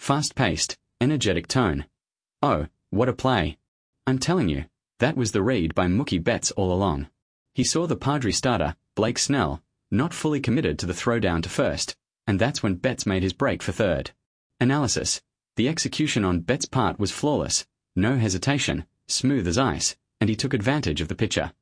fast-paced, energetic tone. Oh, what a play. I'm telling you, that was the read by Mookie Betts all along. He saw the Padre starter, Blake Snell, not fully committed to the throwdown to first, and that's when Betts made his break for third. Analysis. The execution on Betts' part was flawless, no hesitation, smooth as ice, and he took advantage of the pitcher.